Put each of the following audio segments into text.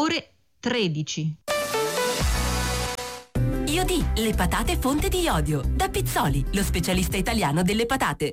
ore 13. Iodi, le patate fonte di iodio. Da Pizzoli, lo specialista italiano delle patate.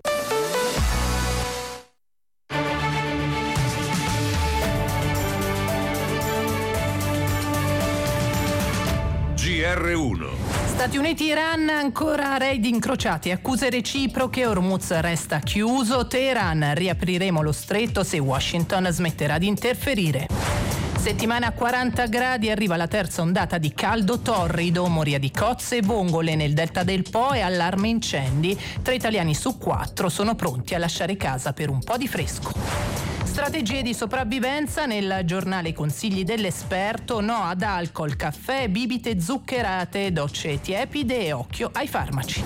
GR1. Stati Uniti-Iran, ancora raid incrociati, accuse reciproche, Hormuz resta chiuso, Teheran, riapriremo lo stretto se Washington smetterà di interferire. Settimana a 40 gradi, arriva la terza ondata di caldo torrido, moria di cozze e vongole nel delta del Po e allarme incendi. 3 italiani su 4 sono pronti a lasciare casa per un po' di fresco. Strategie di sopravvivenza nel giornale Consigli dell'esperto, no ad alcol, caffè, bibite zuccherate, docce tiepide e occhio ai farmaci.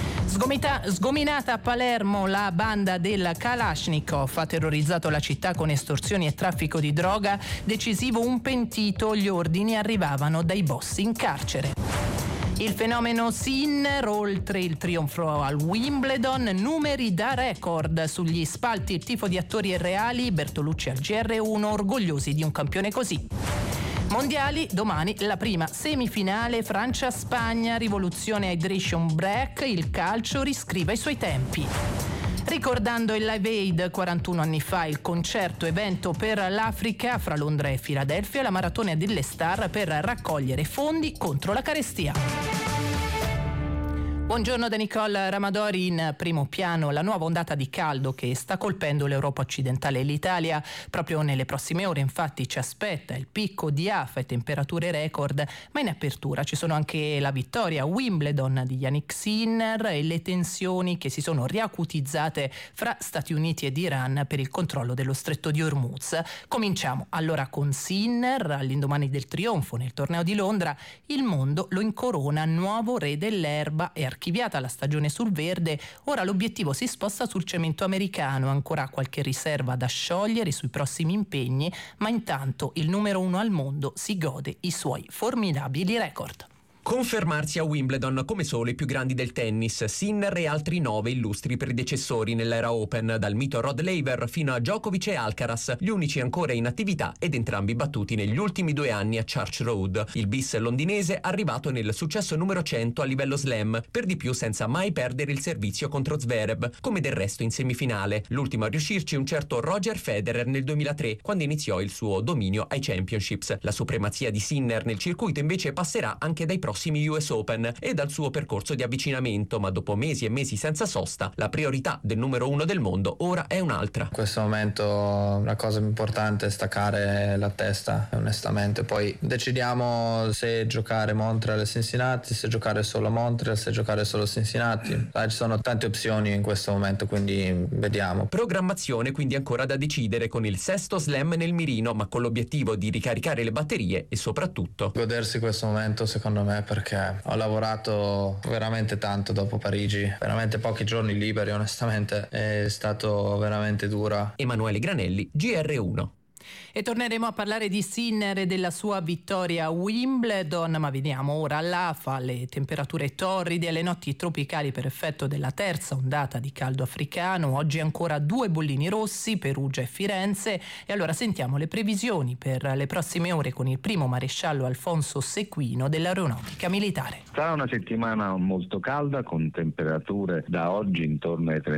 Sgominata a Palermo la banda del Kalashnikov, ha terrorizzato la città con estorsioni e traffico di droga, decisivo un pentito, gli ordini arrivavano dai boss in carcere. Il fenomeno Sinner, oltre il trionfo al Wimbledon, numeri da record. Sugli spalti il tifo di attori e reali, Bertolucci al GR1, orgogliosi di un campione così. Mondiali, domani la prima semifinale Francia-Spagna, rivoluzione Hydration Break, il calcio riscrive i suoi tempi. Ricordando il Live Aid 41 anni fa, il concerto evento per l'Africa fra Londra e Filadelfia, la maratona delle star per raccogliere fondi contro la carestia. Buongiorno da Nicole Ramadori. In primo piano la nuova ondata di caldo che sta colpendo l'Europa occidentale e l'Italia. Proprio nelle prossime ore infatti ci aspetta il picco di afa e temperature record, ma in apertura ci sono anche la vittoria a Wimbledon di Jannik Sinner e le tensioni che si sono riacutizzate fra Stati Uniti ed Iran per il controllo dello stretto di Hormuz. Cominciamo allora con Sinner. All'indomani del trionfo nel torneo di Londra, il mondo lo incorona nuovo re dell'erba e archiviata la stagione sul verde, ora l'obiettivo si sposta sul cemento americano, ancora qualche riserva da sciogliere sui prossimi impegni, ma intanto il numero 1 al mondo si gode i suoi formidabili record. Confermarsi a Wimbledon come solo i più grandi del tennis, Sinner e altri 9 illustri predecessori nell'era Open, dal mito Rod Laver fino a Djokovic e Alcaraz, gli unici ancora in attività ed entrambi battuti negli ultimi 2 anni a Church Road. Il bis londinese arrivato nel successo numero 100 a livello slam, per di più senza mai perdere il servizio contro Zverev, come del resto in semifinale. L'ultimo a riuscirci un certo Roger Federer nel 2003, quando iniziò il suo dominio ai Championships. La supremazia di Sinner nel circuito invece passerà anche dai prossimi US Open e dal suo percorso di avvicinamento, ma dopo mesi e mesi senza sosta, la priorità del numero 1 del mondo ora è un'altra. In questo momento la cosa importante è staccare la testa, onestamente. Poi decidiamo se giocare Montreal e Cincinnati, se giocare solo Montreal, se giocare solo Cincinnati. Ci sono tante opzioni in questo momento, quindi vediamo. Programmazione quindi ancora da decidere, con il 6° slam nel mirino, ma con l'obiettivo di ricaricare le batterie e soprattutto godersi questo momento, secondo me, perché ho lavorato veramente tanto dopo Parigi, veramente pochi giorni liberi, onestamente è stato veramente dura. Emanuele Granelli, GR1. E torneremo a parlare di Sinner e della sua vittoria a Wimbledon, ma veniamo ora all'AFA, alle temperature torride, alle notti tropicali per effetto della terza ondata di caldo africano. Oggi ancora 2 bollini rossi, Perugia e Firenze. E allora sentiamo le previsioni per le prossime ore con il primo maresciallo Alfonso Sequino dell'Aeronautica Militare. Sarà una settimana molto calda, con temperature da oggi intorno ai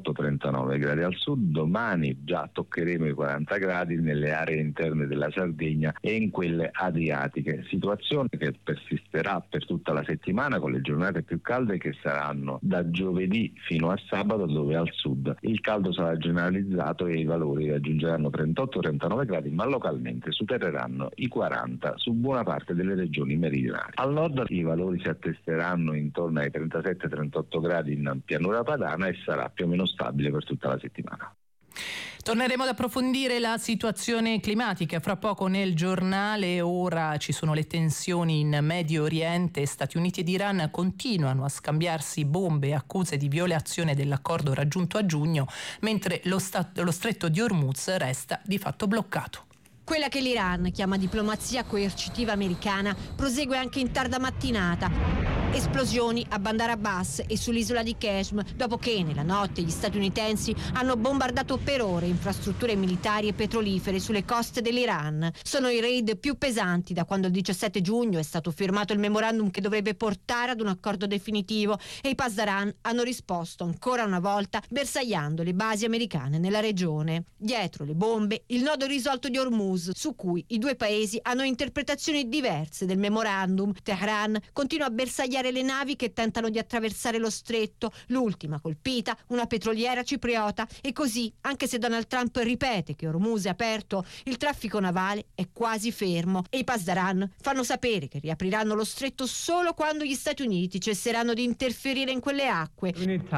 38-39 gradi al sud. Domani già toccheremo i 40 gradi nelle aree interne della Sardegna e in quelle adriatiche, situazione che persisterà per tutta la settimana, con le giornate più calde che saranno da giovedì fino a sabato, dove al sud il caldo sarà generalizzato e i valori raggiungeranno 38-39 gradi, ma localmente supereranno i 40 su buona parte delle regioni meridionali. Al nord i valori si attesteranno intorno ai 37-38 gradi in pianura padana e sarà più o meno stabile per tutta la settimana. Torneremo ad approfondire la situazione climatica fra poco nel giornale. Ora ci sono le tensioni in Medio Oriente. Stati Uniti ed Iran continuano a scambiarsi bombe e accuse di violazione dell'accordo raggiunto a giugno, mentre lo stretto di Hormuz resta di fatto bloccato. Quella che l'Iran chiama diplomazia coercitiva americana prosegue anche in tarda mattinata. Esplosioni a Bandar Abbas e sull'isola di Qeshm, dopo che nella notte gli statunitensi hanno bombardato per ore infrastrutture militari e petrolifere sulle coste dell'Iran. Sono i raid più pesanti da quando il 17 giugno è stato firmato il memorandum che dovrebbe portare ad un accordo definitivo, e i Pasdaran hanno risposto ancora una volta bersagliando le basi americane nella regione. Dietro le bombe, il nodo irrisolto di Hormuz, su cui i due paesi hanno interpretazioni diverse del memorandum. Teheran continua a bersagliare le navi che tentano di attraversare lo stretto, l'ultima colpita una petroliera cipriota, e così, anche se Donald Trump ripete che Hormuz è aperto, il traffico navale è quasi fermo e i Pasdaran fanno sapere che riapriranno lo stretto solo quando gli Stati Uniti cesseranno di interferire in quelle acque.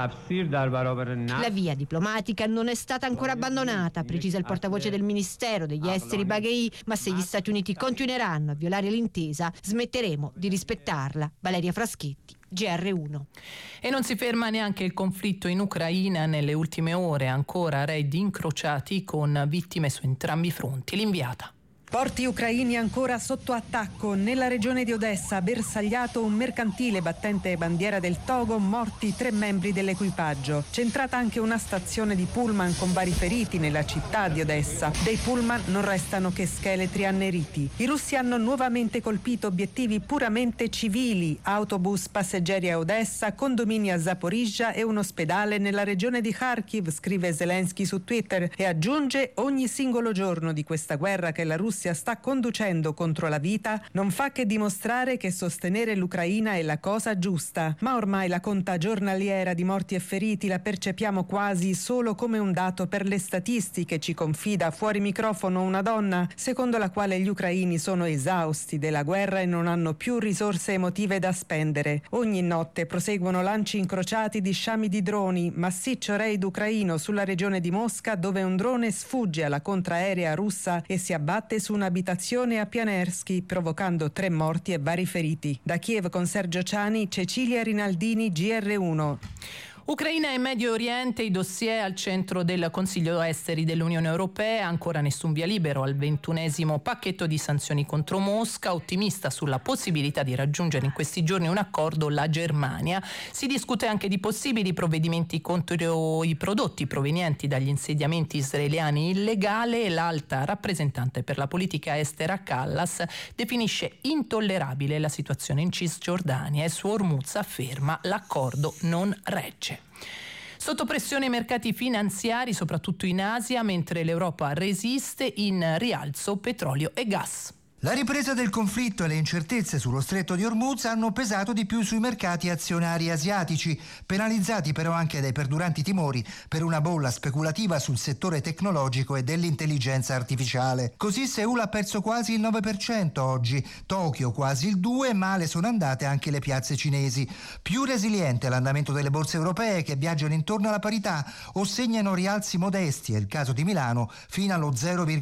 La via diplomatica non è stata ancora abbandonata, precisa il portavoce del Ministero degli Esteri Baghei, ma se gli Stati Uniti continueranno a violare l'intesa, smetteremo di rispettarla. Valeria Fraschetti, GR1. E non si ferma neanche il conflitto in Ucraina. Nelle ultime ore ancora raid incrociati con vittime su entrambi i fronti. L'inviata. Porti ucraini ancora sotto attacco. Nella regione di Odessa, bersagliato un mercantile battente bandiera del Togo, morti 3 membri dell'equipaggio. Centrata anche una stazione di pullman con vari feriti nella città di Odessa. Dei pullman non restano che scheletri anneriti. I russi hanno nuovamente colpito obiettivi puramente civili: autobus passeggeri a Odessa, condomini a Zaporizhzhia e un ospedale nella regione di Kharkiv, scrive Zelensky su Twitter, e aggiunge: ogni singolo giorno di questa guerra che la Russia sta conducendo contro la vita non fa che dimostrare che sostenere l'Ucraina è la cosa giusta. Ma ormai la conta giornaliera di morti e feriti la percepiamo quasi solo come un dato per le statistiche, ci confida fuori microfono una donna, secondo la quale gli ucraini sono esausti della guerra e non hanno più risorse emotive da spendere. Ogni notte proseguono lanci incrociati di sciami di droni, massiccio raid ucraino sulla regione di Mosca, dove un drone sfugge alla contraerea russa e si abbatte su un'abitazione a Pianersky, provocando 3 morti e vari feriti. Da Kiev con Sergio Ciani, Cecilia Rinaldini, GR1. Ucraina e Medio Oriente, i dossier al centro del Consiglio Esteri dell'Unione Europea, ancora nessun via libero al 21° pacchetto di sanzioni contro Mosca. Ottimista sulla possibilità di raggiungere in questi giorni un accordo la Germania. Si discute anche di possibili provvedimenti contro i prodotti provenienti dagli insediamenti israeliani illegali. L'alta rappresentante per la politica estera Callas definisce intollerabile la situazione in Cisgiordania e su Hormuz afferma l'accordo non regge. Sotto pressione i mercati finanziari, soprattutto in Asia, mentre l'Europa resiste, in rialzo petrolio e gas. La ripresa del conflitto e le incertezze sullo stretto di Hormuz hanno pesato di più sui mercati azionari asiatici, penalizzati però anche dai perduranti timori per una bolla speculativa sul settore tecnologico e dell'intelligenza artificiale. Così Seul ha perso quasi il 9% oggi, Tokyo quasi il 2%, male sono andate anche le piazze cinesi. Più resiliente l'andamento delle borse europee, che viaggiano intorno alla parità o segnano rialzi modesti, è il caso di Milano, fino allo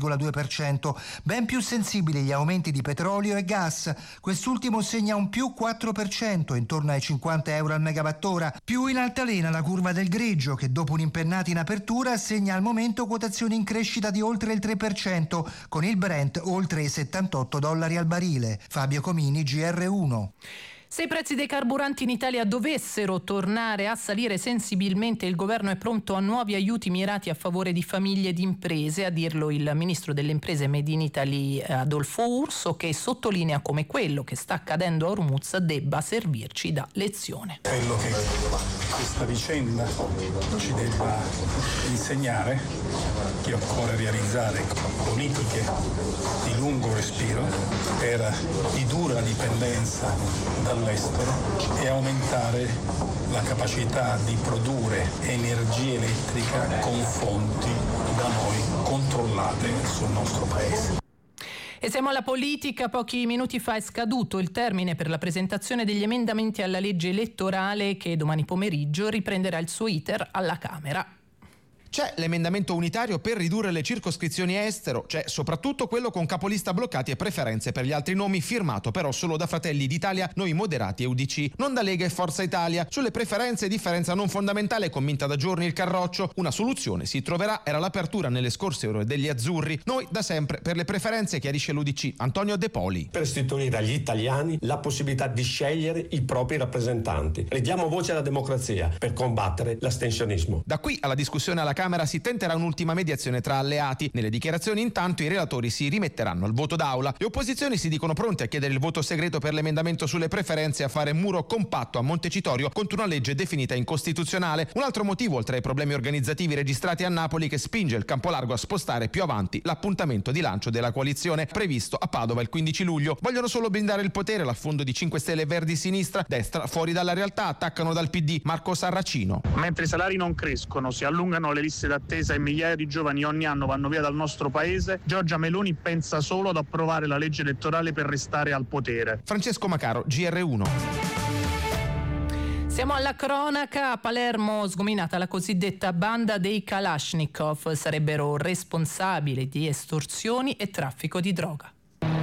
0,2%. Ben più sensibili gli aumenti di petrolio e gas. Quest'ultimo segna un più 4%, intorno ai 50 euro al megawattora. Più in altalena la curva del greggio, che dopo un'impennata in apertura segna al momento quotazioni in crescita di oltre il 3%, con il Brent oltre i $78 al barile. Fabio Comini, GR1. Se i prezzi dei carburanti in Italia dovessero tornare a salire sensibilmente, il governo è pronto a nuovi aiuti mirati a favore di famiglie ed imprese, a dirlo il ministro delle imprese Made in Italy Adolfo Urso, che sottolinea come quello che sta accadendo a Hormuz debba servirci da lezione. Quello che questa vicenda ci debba insegnare che occorre realizzare politiche di lungo respiro per ridurre la dipendenza dall'estero e aumentare la capacità di produrre energia elettrica con fonti da noi controllate sul nostro paese. E siamo alla politica. Pochi minuti fa è scaduto il termine per la presentazione degli emendamenti alla legge elettorale, che domani pomeriggio riprenderà il suo iter alla Camera. C'è l'emendamento unitario per ridurre le circoscrizioni estero, c'è soprattutto quello con capolista bloccati e preferenze per gli altri nomi, firmato però solo da Fratelli d'Italia, Noi Moderati e UDC, non da Lega e Forza Italia. Sulle preferenze differenza non fondamentale, commenta da giorni il Carroccio. Una soluzione si troverà, era l'apertura nelle scorse ore degli azzurri. Noi da sempre per le preferenze, chiarisce l'UDC. Antonio De Poli. Per restituire agli italiani la possibilità di scegliere i propri rappresentanti. Ridiamo voce alla democrazia per combattere l'astensionismo. Da qui alla discussione alla Camera si tenterà un'ultima mediazione tra alleati. Nelle dichiarazioni intanto i relatori si rimetteranno al voto d'aula. Le opposizioni si dicono pronte a chiedere il voto segreto per l'emendamento sulle preferenze e a fare muro compatto a Montecitorio contro una legge definita incostituzionale. Un altro motivo, oltre ai problemi organizzativi registrati a Napoli, che spinge il Campolargo a spostare più avanti l'appuntamento di lancio della coalizione previsto a Padova il 15 luglio. Vogliono solo blindare il potere, l'affondo di 5 Stelle, Verdi, Sinistra, destra fuori dalla realtà, attaccano dal PD. Marco Sarracino. Mentre i salari non crescono, si allungano le liste d'attesa e migliaia di giovani ogni anno vanno via dal nostro paese, Giorgia Meloni pensa solo ad approvare la legge elettorale per restare al potere. Francesco Macaro, GR1. Siamo alla cronaca. A Palermo sgominata la cosiddetta banda dei Kalashnikov, sarebbero responsabili di estorsioni e traffico di droga.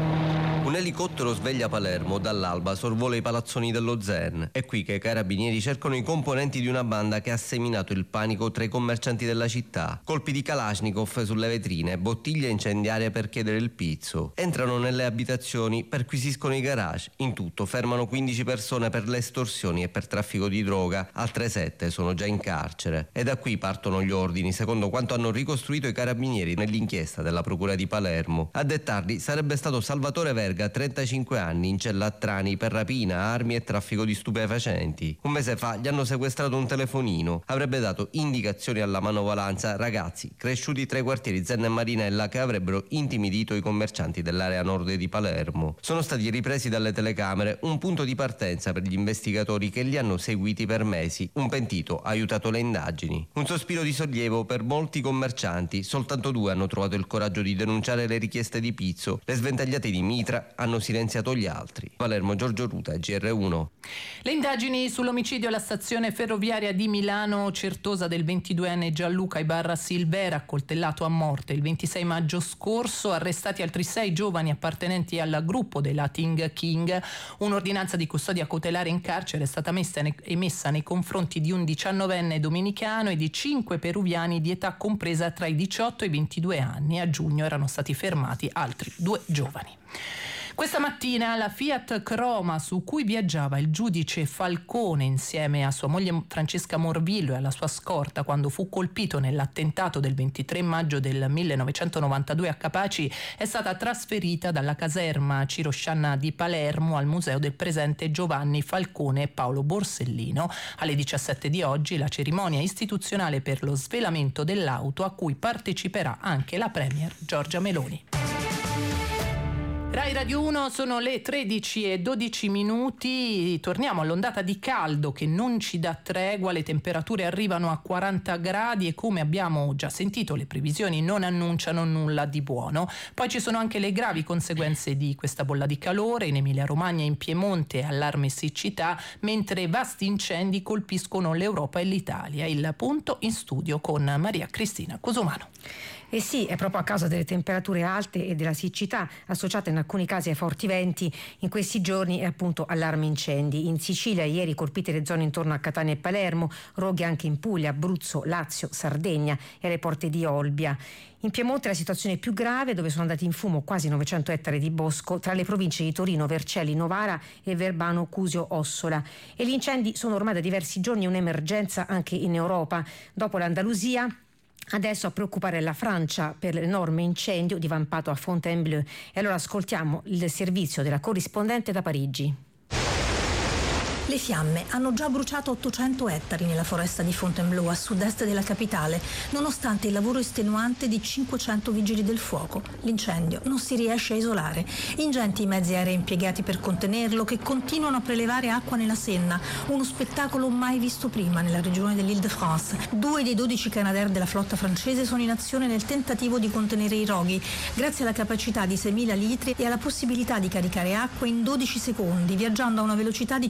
Un elicottero sveglia Palermo, dall'alba sorvola i palazzoni dello Zern. È qui che i carabinieri cercano i componenti di una banda che ha seminato il panico tra i commercianti della città. Colpi di Kalashnikov sulle vetrine, bottiglie incendiarie per chiedere il pizzo. Entrano nelle abitazioni, perquisiscono i garage. In tutto fermano 15 persone per le estorsioni e per traffico di droga. Altre 7 sono già in carcere. E da qui partono gli ordini, secondo quanto hanno ricostruito i carabinieri nell'inchiesta della Procura di Palermo. A dettarli sarebbe stato Salvatore Verga, 35 anni, in cella a Trani per rapina, armi e traffico di stupefacenti. Un mese fa gli hanno sequestrato un telefonino. Avrebbe dato indicazioni alla manovalanza, ragazzi cresciuti tra i quartieri Zern e Marinella, che avrebbero intimidito i commercianti dell'area nord di Palermo. Sono stati ripresi dalle telecamere, un punto di partenza per gli investigatori che li hanno seguiti per mesi. Un pentito ha aiutato le indagini. Un sospiro di sollievo per molti commercianti. Soltanto 2 hanno trovato il coraggio di denunciare le richieste di pizzo. Le sventagliate di Mitra hanno silenziato gli altri. Palermo, Giorgio Ruta, GR1. Le indagini sull'omicidio alla stazione ferroviaria di Milano Certosa del 22enne Gianluca Ibarra Silvera, accoltellato a morte il 26 maggio scorso. Arrestati altri 6 giovani appartenenti al gruppo della Ting King. Un'ordinanza di custodia cautelare in carcere è stata emessa nei confronti di un 19enne dominicano e di 5 peruviani di età compresa tra i 18 e i 22 anni. A giugno erano stati fermati altri 2 giovani. Questa mattina la Fiat Croma, su cui viaggiava il giudice Falcone insieme a sua moglie Francesca Morvillo e alla sua scorta quando fu colpito nell'attentato del 23 maggio del 1992 a Capaci, è stata trasferita dalla caserma Ciro Scianna di Palermo al Museo del Presente Giovanni Falcone e Paolo Borsellino. Alle 17 di oggi la cerimonia istituzionale per lo svelamento dell'auto, a cui parteciperà anche la premier Giorgia Meloni. Rai Radio 1, sono le 13:12. Torniamo all'ondata di caldo che non ci dà tregua, le temperature arrivano a 40 gradi e, come abbiamo già sentito, le previsioni non annunciano nulla di buono. Poi ci sono anche le gravi conseguenze di questa bolla di calore. In Emilia-Romagna e in Piemonte allarme siccità, mentre vasti incendi colpiscono l'Europa e l'Italia. Il punto in studio con Maria Cristina Cosumano. Eh sì, è proprio a causa delle temperature alte e della siccità associata in alcuni casi ai forti venti. In questi giorni è appunto allarme incendi. In Sicilia ieri colpite le zone intorno a Catania e Palermo, roghi anche in Puglia, Abruzzo, Lazio, Sardegna e alle porte di Olbia. In Piemonte la situazione è più grave, dove sono andati in fumo quasi 900 ettari di bosco tra le province di Torino, Vercelli, Novara e Verbano, Cusio, Ossola. E gli incendi sono ormai da diversi giorni un'emergenza anche in Europa. Dopo l'Andalusia, adesso a preoccupare la Francia per l'enorme incendio divampato a Fontainebleau. E allora ascoltiamo il servizio della corrispondente da Parigi. Le fiamme hanno già bruciato 800 ettari nella foresta di Fontainebleau, a sud-est della capitale, nonostante il lavoro estenuante di 500 vigili del fuoco. L'incendio non si riesce a isolare. Ingenti i mezzi aerei impiegati per contenerlo, che continuano a prelevare acqua nella Senna, uno spettacolo mai visto prima nella regione dell'Île-de-France. 2 dei 12 Canadair della flotta francese sono in azione nel tentativo di contenere i roghi, grazie alla capacità di 6.000 litri e alla possibilità di caricare acqua in 12 secondi, viaggiando a una velocità di 130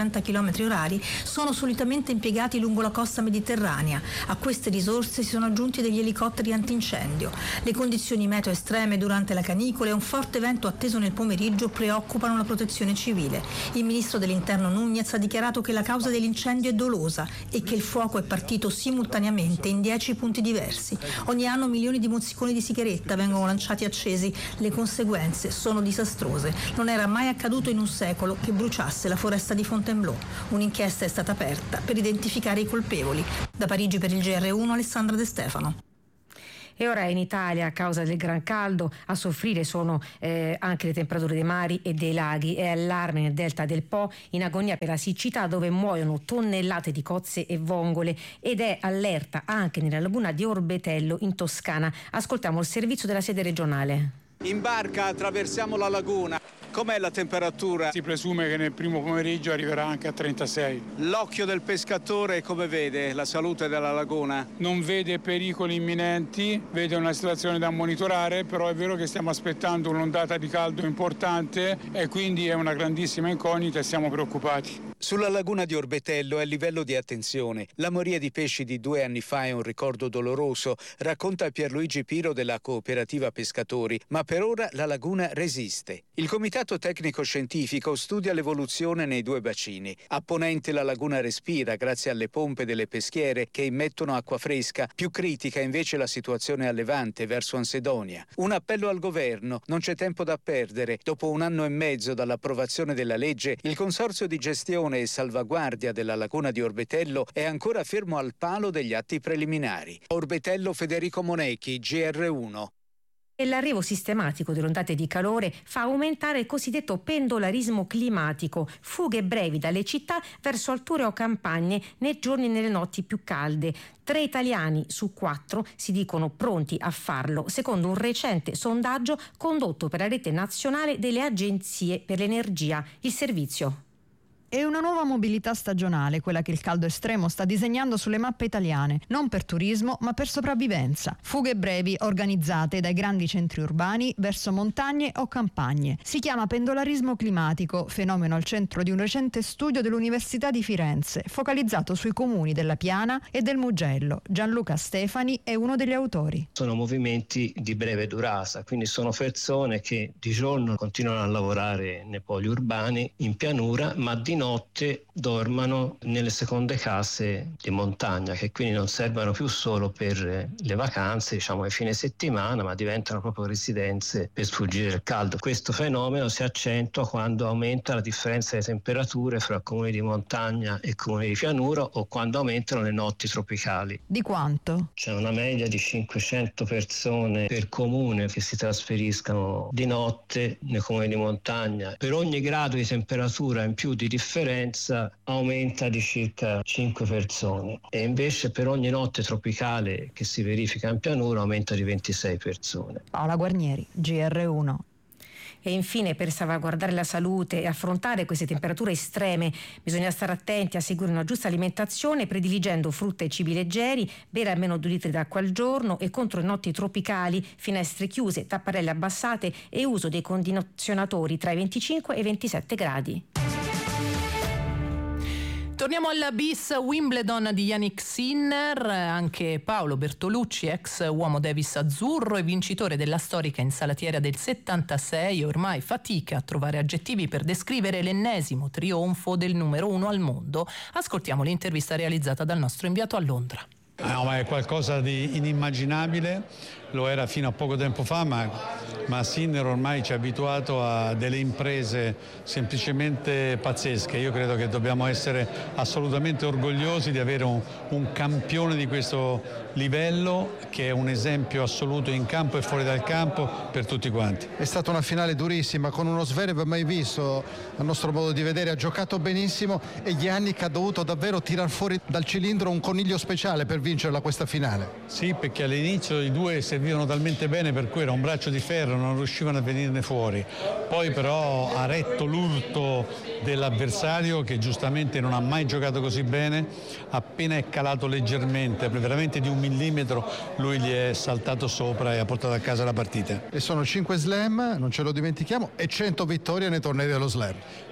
130 km/h sono solitamente impiegati lungo la costa mediterranea. A queste risorse si sono aggiunti degli elicotteri antincendio. Le condizioni meteo estreme durante la canicola e un forte vento atteso nel pomeriggio preoccupano la protezione civile. Il ministro dell'Interno Núñez ha dichiarato che la causa dell'incendio è dolosa e che il fuoco è partito simultaneamente in 10 punti diversi. Ogni anno milioni di mozziconi di sigaretta vengono lanciati accesi. Le conseguenze sono disastrose. Non era mai accaduto in un secolo che bruciasse la foresta di Fontainebleau. Un'inchiesta è stata aperta per identificare i colpevoli. Da Parigi per il GR1 Alessandra De Stefano. E ora in Italia, a causa del gran caldo, a soffrire sono anche le temperature dei mari e dei laghi. È allarme nel delta del Po, in agonia per la siccità, dove muoiono tonnellate di cozze e vongole, ed è allerta anche nella laguna di Orbetello in Toscana. Ascoltiamo il servizio della sede regionale. In barca attraversiamo la laguna. Com'è la temperatura? Si presume che nel primo pomeriggio arriverà anche a 36. L'occhio del pescatore come vede la salute della laguna? Non vede pericoli imminenti, vede una situazione da monitorare, però è vero che stiamo aspettando un'ondata di caldo importante e quindi è una grandissima incognita e siamo preoccupati. Sulla laguna di Orbetello è il livello di attenzione. La moria di pesci di 2 anni fa è un ricordo doloroso, racconta Pierluigi Piro della cooperativa pescatori, ma per ora la laguna resiste. Il comitato tecnico-scientifico studia l'evoluzione nei 2 bacini. A ponente la laguna respira grazie alle pompe delle peschiere che immettono acqua fresca, più critica invece la situazione a levante verso Ansedonia. Un appello al governo, non c'è tempo da perdere. Dopo 1 anno e mezzo dall'approvazione della legge, il consorzio di gestione e salvaguardia della laguna di Orbetello è ancora fermo al palo degli atti preliminari. Orbetello, Federico Monechi, GR1. E l'arrivo sistematico delle ondate di calore fa aumentare il cosiddetto pendolarismo climatico, fughe brevi dalle città verso alture o campagne nei giorni e nelle notti più calde. 3 italiani su 4 si dicono pronti a farlo, secondo un recente sondaggio condotto per la rete nazionale delle agenzie per l'energia, il servizio. È una nuova mobilità stagionale, quella che il caldo estremo sta disegnando sulle mappe italiane, non per turismo ma per sopravvivenza. Fughe brevi organizzate dai grandi centri urbani verso montagne o campagne. Si chiama pendolarismo climatico, fenomeno al centro di un recente studio dell'Università di Firenze, focalizzato sui comuni della Piana e del Mugello. Gianluca Stefani è uno degli autori. Sono movimenti di breve durata, quindi sono persone che di giorno continuano a lavorare nei poli urbani, in pianura, ma di notte dormano nelle seconde case di montagna, che quindi non servono più solo per le vacanze, diciamo ai fine settimana, ma diventano proprio residenze per sfuggire il caldo. Questo fenomeno si accentua quando aumenta la differenza di temperature fra comuni di montagna e comuni di pianura o quando aumentano le notti tropicali. Di quanto? C'è una media di 500 persone per comune che si trasferiscano di notte nei comuni di montagna. Per ogni grado di temperatura in più di differenza aumenta di circa 5 persone e invece per ogni notte tropicale che si verifica in pianura aumenta di 26 persone. Paola Guarnieri, GR1. E infine, per salvaguardare la salute e affrontare queste temperature estreme, bisogna stare attenti a seguire una giusta alimentazione, prediligendo frutta e cibi leggeri, bere almeno 2 litri d'acqua al giorno e contro le notti tropicali, finestre chiuse, tapparelle abbassate e uso dei condizionatori tra i 25 e i 27 gradi. Torniamo al bis Wimbledon di Jannik Sinner. Anche Paolo Bertolucci, ex uomo Davis azzurro e vincitore della storica insalatiera del 76, ormai fatica a trovare aggettivi per descrivere l'ennesimo trionfo del numero 1 al mondo. Ascoltiamo l'intervista realizzata dal nostro inviato a Londra. No, ma è qualcosa di inimmaginabile, lo era fino a poco tempo fa, ma Sinner ormai ci ha abituato a delle imprese semplicemente pazzesche. Io credo che dobbiamo essere assolutamente orgogliosi di avere un campione di questo livello, che è un esempio assoluto in campo e fuori dal campo per tutti quanti. È stata una finale durissima, con uno Zverev mai visto, a nostro modo di vedere. Ha giocato benissimo e Jannik ha dovuto davvero tirar fuori dal cilindro un coniglio speciale per vincerla questa finale. Sì, perché all'inizio i due servivano talmente bene per cui era un braccio di ferro, non riuscivano a venirne fuori. Poi però ha retto l'urto dell'avversario, che giustamente non ha mai giocato così bene. Appena è calato leggermente, veramente di 1 millimetro, lui gli è saltato sopra e ha portato a casa la partita. E sono 5 slam, non ce lo dimentichiamo, e 100 vittorie nei tornei dello slam.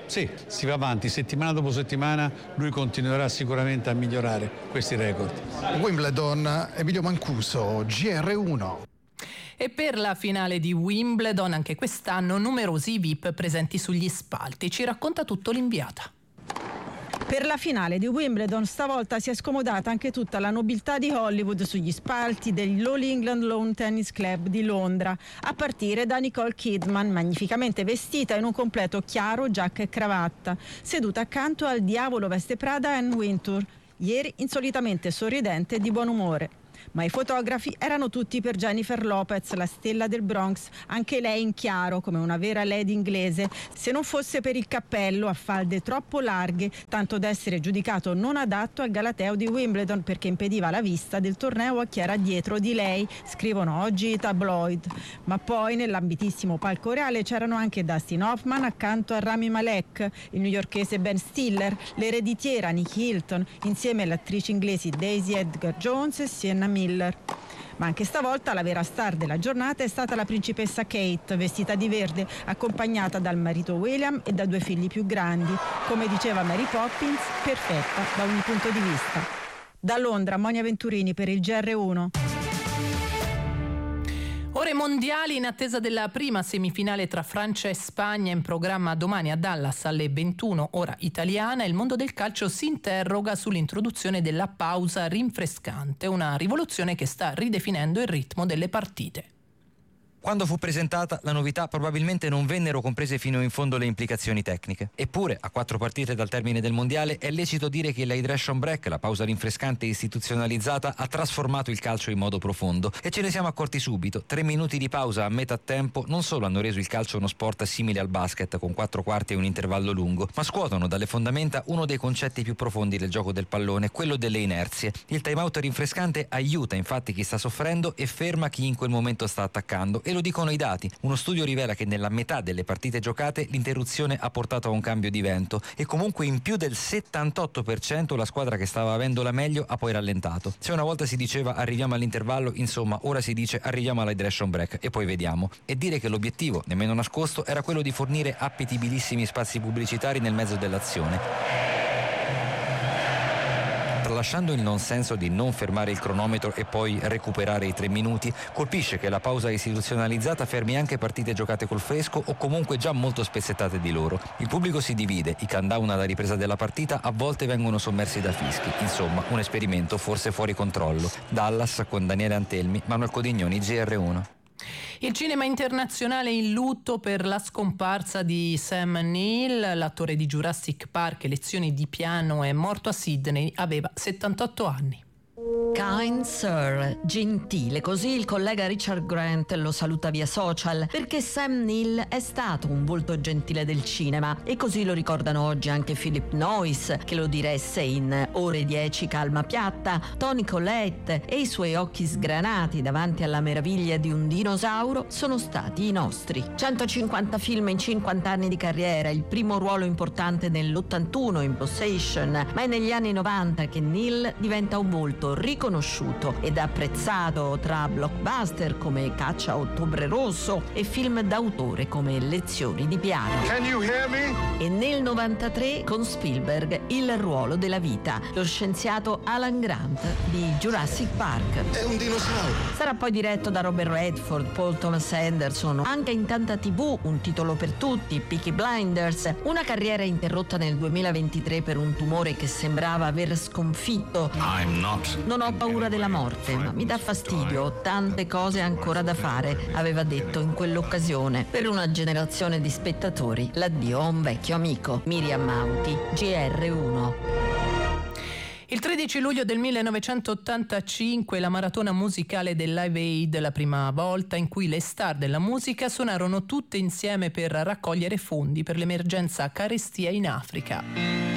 Sì, si va avanti, settimana dopo settimana lui continuerà sicuramente a migliorare questi record. Wimbledon, Emilio Mancuso, GR1. E per la finale di Wimbledon anche quest'anno numerosi VIP presenti sugli spalti. Ci racconta tutto l'inviata. Per la finale di Wimbledon stavolta si è scomodata anche tutta la nobiltà di Hollywood sugli spalti dell'All England Lawn Tennis Club di Londra, a partire da Nicole Kidman, magnificamente vestita in un completo chiaro, giacca e cravatta, seduta accanto al diavolo veste Prada Anne Wintour, ieri insolitamente sorridente e di buon umore. Ma i fotografi erano tutti per Jennifer Lopez, la stella del Bronx, anche lei in chiaro come una vera lady inglese, se non fosse per il cappello a falde troppo larghe, tanto da essere giudicato non adatto al galateo di Wimbledon perché impediva la vista del torneo a chi era dietro di lei, scrivono oggi i tabloid. Ma poi nell'ambitissimo palco reale c'erano anche Dustin Hoffman accanto a Rami Malek, il newyorkese Ben Stiller, l'ereditiera Nicky Hilton, insieme alle attrici inglesi Daisy Edgar Jones e Sienna Miller. Ma anche stavolta la vera star della giornata è stata la principessa Kate, vestita di verde, accompagnata dal marito William e da 2 figli più grandi. Come diceva Mary Poppins, perfetta da ogni punto di vista. Da Londra, Monia Venturini per il GR1. Ore mondiali in attesa della prima semifinale tra Francia e Spagna in programma domani a Dallas alle 21 ora italiana. Il mondo del calcio si interroga sull'introduzione della pausa rinfrescante, una rivoluzione che sta ridefinendo il ritmo delle partite. Quando fu presentata, la novità probabilmente non vennero comprese fino in fondo le implicazioni tecniche. Eppure, a 4 partite dal termine del mondiale, è lecito dire che la hydration break, la pausa rinfrescante istituzionalizzata, ha trasformato il calcio in modo profondo. E ce ne siamo accorti subito. 3 minuti di pausa a metà tempo non solo hanno reso il calcio uno sport simile al basket, con 4 quarti e un intervallo lungo, ma scuotono dalle fondamenta uno dei concetti più profondi del gioco del pallone, quello delle inerzie. Il timeout rinfrescante aiuta infatti chi sta soffrendo e ferma chi in quel momento sta attaccando. E lo dicono i dati. Uno studio rivela che nella metà delle partite giocate l'interruzione ha portato a un cambio di vento e comunque in più del 78% la squadra che stava avendo la meglio ha poi rallentato. Se una volta si diceva arriviamo all'intervallo, insomma ora si dice arriviamo alla hydration break e poi vediamo. E dire che l'obiettivo, nemmeno nascosto, era quello di fornire appetibilissimi spazi pubblicitari nel mezzo dell'azione. Tralasciando il non senso di non fermare il cronometro e poi recuperare i 3 minuti, colpisce che la pausa istituzionalizzata fermi anche partite giocate col fresco o comunque già molto spezzettate di loro. Il pubblico si divide, i countdown alla ripresa della partita a volte vengono sommersi da fischi. Insomma, un esperimento forse fuori controllo. Dallas con Daniele Antelmi, Manuel Codignoni, GR1. Il cinema internazionale in lutto per la scomparsa di Sam Neill, l'attore di Jurassic Park e Lezioni di piano, è morto a Sydney, aveva 78 anni. Kind Sir, gentile, così il collega Richard Grant lo saluta via social, perché Sam Neill è stato un volto gentile del cinema e così lo ricordano oggi anche Philip Noyce, che lo diresse in Ore 10 calma piatta, Toni Collette e i suoi occhi sgranati davanti alla meraviglia di un dinosauro sono stati i nostri. 150 film in 50 anni di carriera, il primo ruolo importante nell'81 in Possession, ma è negli anni 90 che Neill diventa un volto riconosciuto ed apprezzato tra blockbuster come Caccia a Ottobre Rosso e film d'autore come Lezioni di piano. Can you hear me? E nel 93 con Spielberg Il ruolo della vita, lo scienziato Alan Grant di Jurassic Park. È un dinosauro. Sarà poi diretto da Robert Redford, Paul Thomas Anderson, anche in tanta TV, Un titolo per tutti, Peaky Blinders, una carriera interrotta nel 2023 per un tumore che sembrava aver sconfitto. Non ho paura della morte, ma mi dà fastidio, ho tante cose ancora da fare, aveva detto in quell'occasione. Per una generazione di spettatori, l'addio a un vecchio amico. Miriam Mauti, GR1. Il 13 luglio del 1985 la maratona musicale del Live Aid, la prima volta in cui le star della musica suonarono tutte insieme per raccogliere fondi per l'emergenza carestia in Africa.